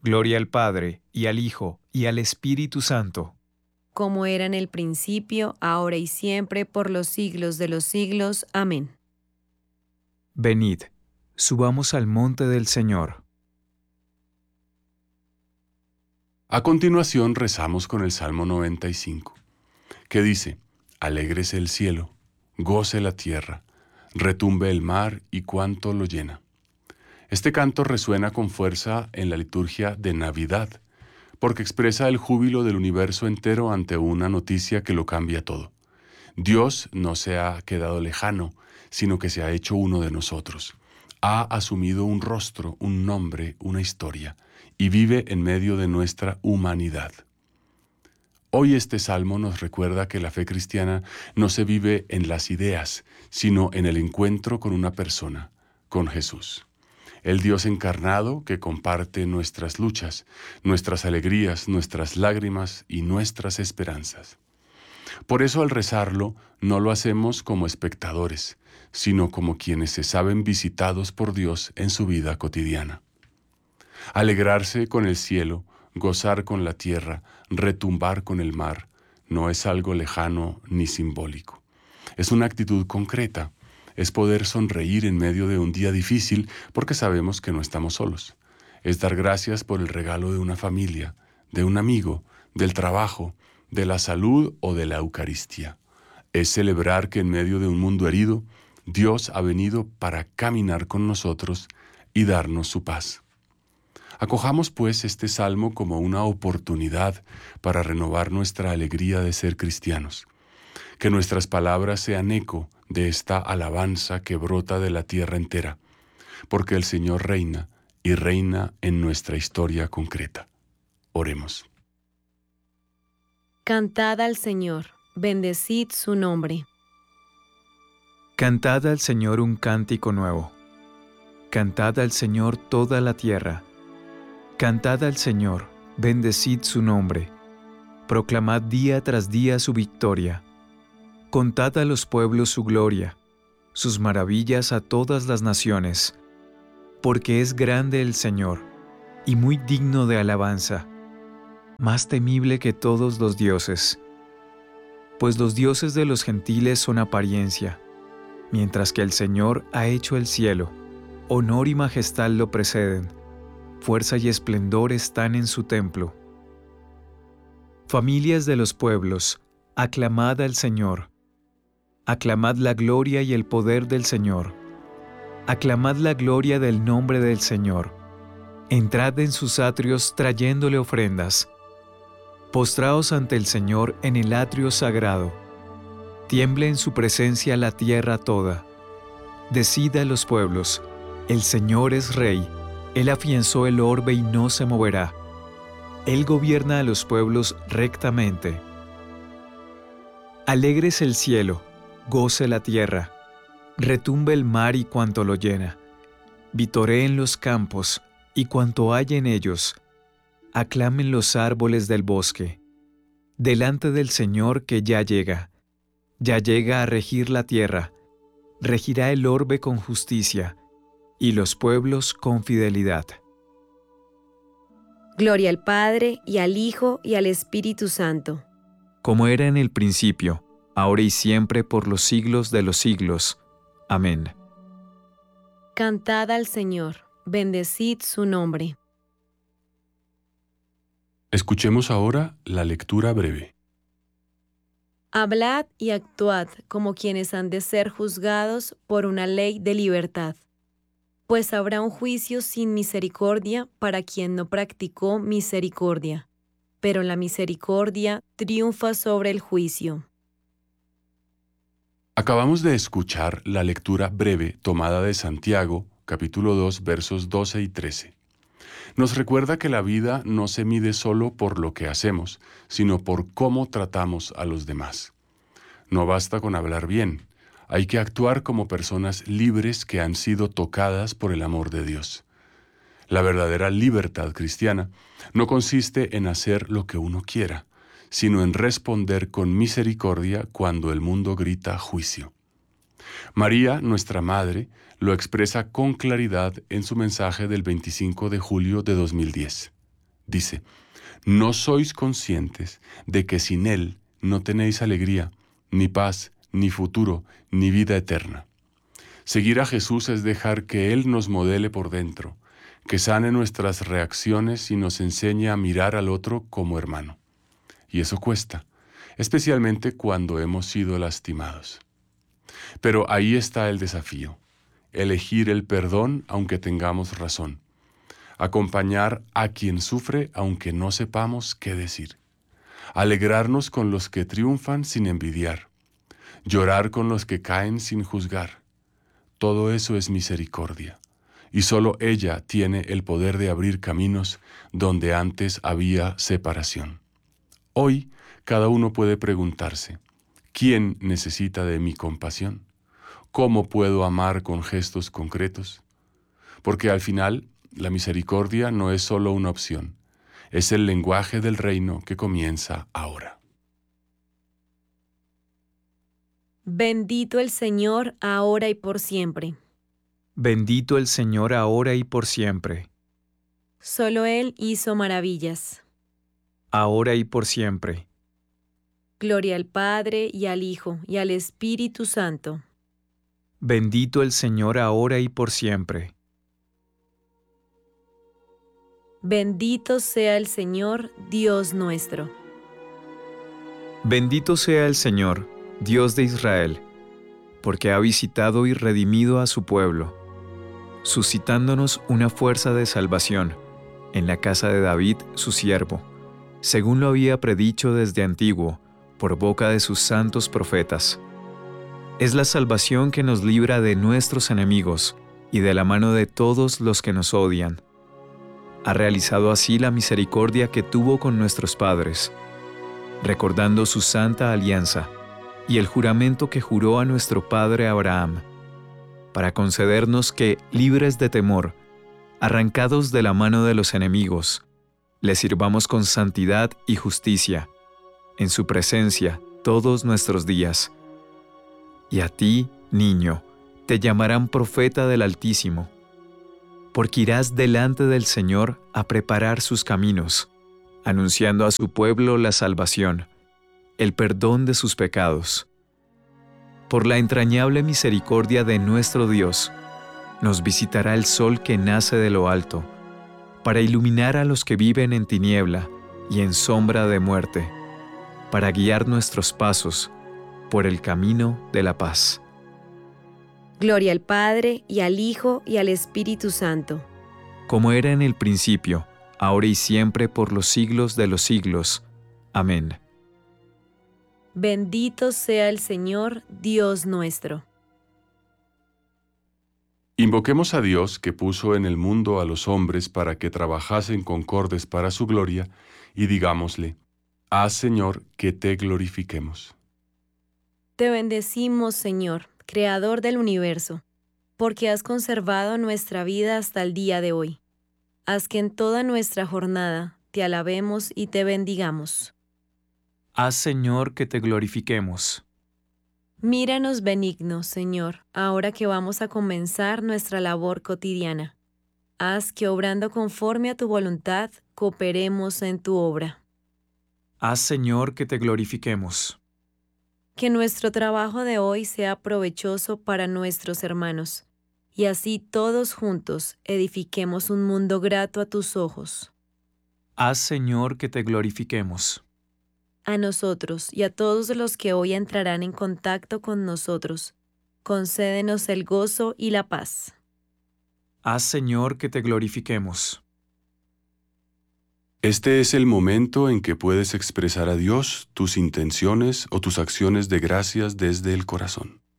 Gloria al Padre, y al Hijo, y al Espíritu Santo. Como era en el principio, ahora y siempre, por los siglos de los siglos. Amén. Venid, subamos al monte del Señor. A continuación rezamos con el Salmo 95, que dice: Alégrese el cielo, goce la tierra, retumbe el mar y cuanto lo llena. Este canto resuena con fuerza en la liturgia de Navidad, porque expresa el júbilo del universo entero ante una noticia que lo cambia todo. Dios no se ha quedado lejano, sino que se ha hecho uno de nosotros. Ha asumido un rostro, un nombre, una historia, y vive en medio de nuestra humanidad. Hoy este salmo nos recuerda que la fe cristiana no se vive en las ideas, sino en el encuentro con una persona, con Jesús. El Dios encarnado que comparte nuestras luchas, nuestras alegrías, nuestras lágrimas y nuestras esperanzas. Por eso al rezarlo no lo hacemos como espectadores, sino como quienes se saben visitados por Dios en su vida cotidiana. Alegrarse con el cielo, gozar con la tierra, retumbar con el mar, no es algo lejano ni simbólico. Es una actitud concreta. Es poder sonreír en medio de un día difícil porque sabemos que no estamos solos. Es dar gracias por el regalo de una familia, de un amigo, del trabajo, de la salud o de la Eucaristía. Es celebrar que en medio de un mundo herido, Dios ha venido para caminar con nosotros y darnos su paz. Acojamos pues este salmo como una oportunidad para renovar nuestra alegría de ser cristianos. Que nuestras palabras sean eco de esta alabanza que brota de la tierra entera, porque el Señor reina y reina en nuestra historia concreta. Oremos. Cantad al Señor, bendecid su nombre. Cantad al Señor un cántico nuevo. Cantad al Señor toda la tierra. Cantad al Señor, bendecid su nombre. Proclamad día tras día su victoria. Contad a los pueblos su gloria, sus maravillas a todas las naciones, porque es grande el Señor, y muy digno de alabanza, más temible que todos los dioses. Pues los dioses de los gentiles son apariencia, mientras que el Señor ha hecho el cielo. Honor y majestad lo preceden, fuerza y esplendor están en su templo. Familias de los pueblos, aclamad al Señor. Aclamad la gloria y el poder del Señor. Aclamad la gloria del nombre del Señor. Entrad en sus atrios trayéndole ofrendas. Postraos ante el Señor en el atrio sagrado. Tiemble en su presencia la tierra toda. Decid a los pueblos, el Señor es Rey. Él afianzó el orbe y no se moverá. Él gobierna a los pueblos rectamente. Alégrese el cielo, goce la tierra, retumbe el mar y cuanto lo llena, vitoreen los campos y cuanto hay en ellos, aclamen los árboles del bosque, delante del Señor que ya llega a regir la tierra, regirá el orbe con justicia y los pueblos con fidelidad. Gloria al Padre, y al Hijo, y al Espíritu Santo. Como era en el principio, ahora y siempre, por los siglos de los siglos. Amén. Cantad al Señor, bendecid su nombre. Escuchemos ahora la lectura breve. Hablad y actuad como quienes han de ser juzgados por una ley de libertad, pues habrá un juicio sin misericordia para quien no practicó misericordia, pero la misericordia triunfa sobre el juicio. Acabamos de escuchar la lectura breve tomada de Santiago, capítulo 2, versos 12 y 13. Nos recuerda que la vida no se mide solo por lo que hacemos, sino por cómo tratamos a los demás. No basta con hablar bien, hay que actuar como personas libres que han sido tocadas por el amor de Dios. La verdadera libertad cristiana no consiste en hacer lo que uno quiera, sino en responder con misericordia cuando el mundo grita juicio. María, nuestra Madre, lo expresa con claridad en su mensaje del 25 de julio de 2010. Dice, ¿no sois conscientes de que sin Él no tenéis alegría, ni paz, ni futuro, ni vida eterna? Seguir a Jesús es dejar que Él nos modele por dentro, que sane nuestras reacciones y nos enseñe a mirar al otro como hermano. Y eso cuesta, especialmente cuando hemos sido lastimados. Pero ahí está el desafío, elegir el perdón aunque tengamos razón, acompañar a quien sufre aunque no sepamos qué decir, alegrarnos con los que triunfan sin envidiar, llorar con los que caen sin juzgar. Todo eso es misericordia, y solo ella tiene el poder de abrir caminos donde antes había separación. Hoy, cada uno puede preguntarse, ¿quién necesita de mi compasión? ¿Cómo puedo amar con gestos concretos? Porque al final, la misericordia no es solo una opción, es el lenguaje del reino que comienza ahora. Bendito el Señor, ahora y por siempre. Bendito el Señor ahora y por siempre, Solo Él hizo maravillas. ahora y por siempre. Gloria al Padre, y al Hijo, y al Espíritu Santo. Bendito el Señor ahora y por siempre. Bendito sea el Señor, Dios nuestro. Bendito sea el Señor, Dios de Israel, porque ha visitado y redimido a su pueblo, suscitándonos una fuerza de salvación en la casa de David, su siervo, según lo había predicho desde antiguo, por boca de sus santos profetas. Es la salvación que nos libra de nuestros enemigos y de la mano de todos los que nos odian. Ha realizado así la misericordia que tuvo con nuestros padres, recordando su santa alianza y el juramento que juró a nuestro padre Abraham, para concedernos que, libres de temor, arrancados de la mano de los enemigos, le sirvamos con santidad y justicia, en su presencia todos nuestros días. Y a ti, niño, te llamarán profeta del Altísimo, porque irás delante del Señor a preparar sus caminos, anunciando a su pueblo la salvación, el perdón de sus pecados. Por la entrañable misericordia de nuestro Dios, nos visitará el sol que nace de lo alto, para iluminar a los que viven en tiniebla y en sombra de muerte, para guiar nuestros pasos por el camino de la paz. Gloria al Padre, y al Hijo, y al Espíritu Santo. Como era en el principio, ahora y siempre por los siglos de los siglos. Amén. Bendito sea el Señor, Dios nuestro. Invoquemos a Dios que puso en el mundo a los hombres para que trabajasen concordes para su gloria, y digámosle, haz, Señor, que te glorifiquemos. Te bendecimos, Señor, Creador del universo, porque has conservado nuestra vida hasta el día de hoy. Haz que en toda nuestra jornada te alabemos y te bendigamos. Haz, Señor, que te glorifiquemos. Míranos benignos, Señor, ahora que vamos a comenzar nuestra labor cotidiana. Haz que, obrando conforme a tu voluntad, cooperemos en tu obra. Haz, Señor, que te glorifiquemos. Que nuestro trabajo de hoy sea provechoso para nuestros hermanos, y así todos juntos edifiquemos un mundo grato a tus ojos. Haz, Señor, que te glorifiquemos. A nosotros y a todos los que hoy entrarán en contacto con nosotros, concédenos el gozo y la paz. Haz, Señor, que te glorifiquemos. Este es el momento en que puedes expresar a Dios tus intenciones o tus acciones de gracias desde el corazón.